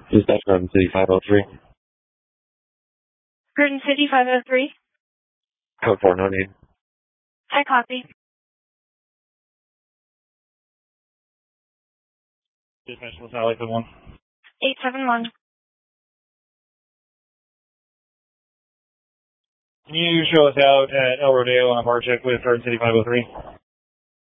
Dispatch Garden City 503. Garden City 503. Code 4, no need. I copy. Dispatch LaSalle 871. 871. Can you show us out at El Rodeo on a bar check with Garden City 503?